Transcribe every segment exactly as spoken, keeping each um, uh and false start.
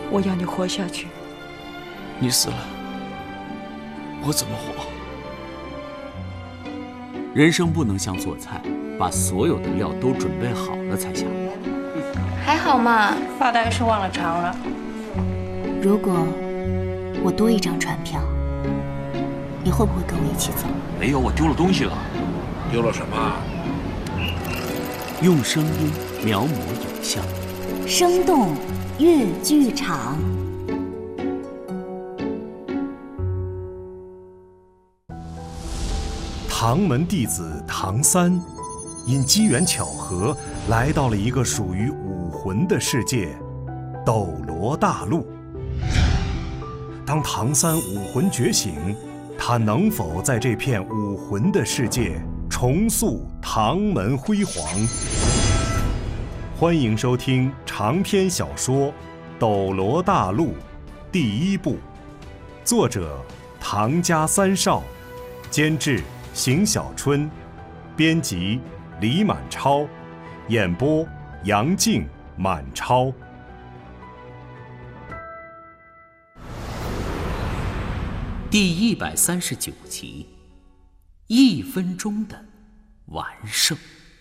我要你活下去。 你死了，我怎么活？ 人生不能像做菜，把所有的料都准备好了才下锅。 还好嘛， 发大概是忘了尝了。 如果我多一张船票，你会不会跟我一起走？ 没有，我丢了东西了。 丢了什么？ 用声音描摹影像， 生动粤剧场。 唐门弟子唐三，因机缘巧合来到了一个属于武魂的世界——斗罗大陆。当唐三武魂觉醒，他能否在这片武魂的世界重塑唐门辉煌？欢迎收听长篇小说《斗罗大陆》第一部，作者唐家三少，监制邢小春，编辑李满超，演播杨静、满超。 第一百三十九集，一分钟的完胜。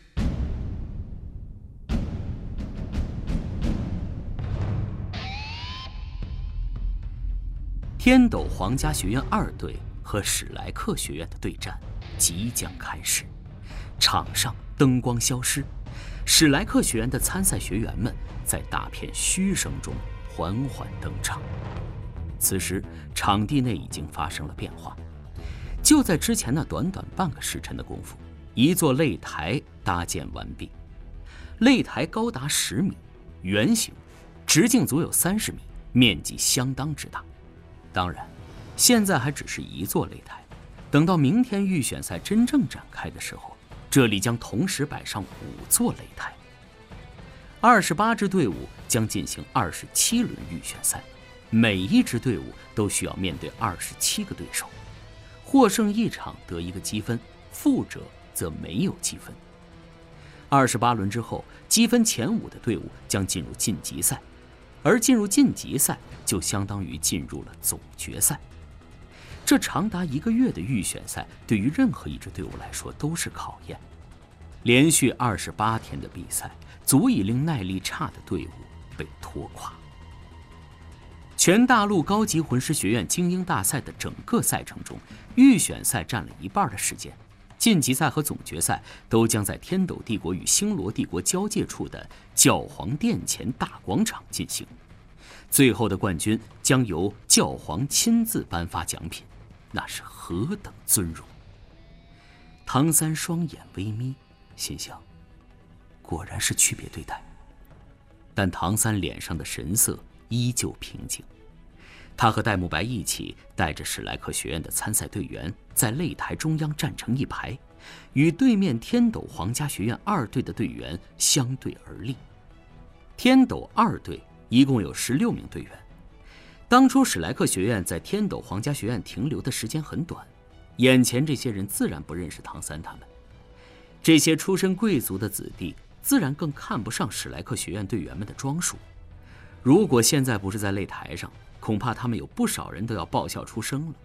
天斗皇家学院二队和史莱克学院的对战即将开始，场上灯光消失，史莱克学院的参赛学员们在大片嘘声中缓缓登场。此时，场地内已经发生了变化。就在之前那短短半个时辰的功夫，一座擂台搭建完毕。擂台高达十米，圆形，直径足有三十米，面积相当之大。当然，现在还只是一座擂台，等到明天预选赛真正展开的时候，这里将同时摆上五座擂台。二十八支队伍将进行二十七轮预选赛。每一支队伍都需要面对二十七个对手，获胜一场得一个积分，负者则没有积分。二十八轮之后，积分前五的队伍将进入晋级赛，而进入晋级赛就相当于进入了总决赛。这长达一个月的预选赛，对于任何一支队伍来说都是考验。连续二十八天的比赛，足以令耐力差的队伍被拖垮。全大陆高级魂师学院精英大赛的整个赛程中，预选赛占了一半的时间，晋级赛和总决赛都将在天斗帝国与星罗帝国交界处的教皇殿前大广场进行。最后的冠军将由教皇亲自颁发奖品，那是何等尊荣！唐三双眼微眯，心想：果然是区别对待。但唐三脸上的神色依旧平静。他和戴沐白一起带着史莱克学院的参赛队员在擂台中央站成一排，与对面天斗皇家学院二队的队员相对而立。天斗二队一共有十六名队员。当初史莱克学院在天斗皇家学院停留的时间很短，眼前这些人自然不认识唐三他们。这些出身贵族的子弟自然更看不上史莱克学院队员们的装束。如果现在不是在擂台上，恐怕他们有不少人都要爆笑出声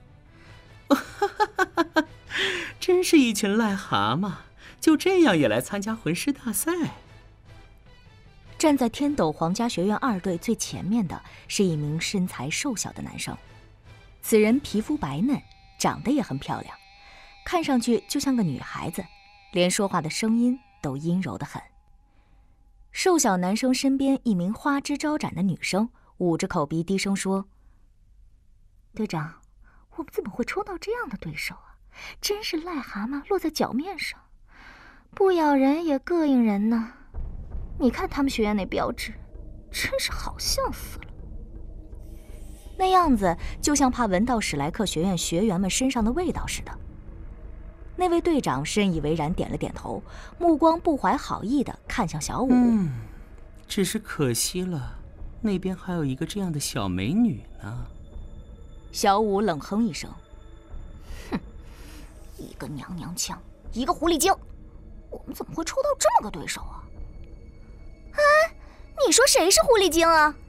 了。真是一群癞蛤蟆，就这样也来参加魂师大赛。 站在天斗皇家学院二队最前面的是一名身材瘦小的男生，此人皮肤白嫩，长得也很漂亮，看上去就像个女孩子，连说话的声音都阴柔得很。瘦小男生身边一名花枝招展的女生捂着口鼻低声说：队长，我们怎么会抽到这样的对手啊？真是癞蛤蟆落在脚面上，不咬人也膈应人呢。你看他们学院那标志，真是好像死了。那样子就像怕闻到史莱克学院学员们身上的味道似的。那位队长深以为然，点了点头，目光不怀好意地看向小五。 嗯，只是可惜了，那边还有一个这样的小美女呢。 小五冷哼一声：哼，一个娘娘腔，一个狐狸精，我们怎么会抽到这么个对手啊？哎，你说谁是狐狸精啊？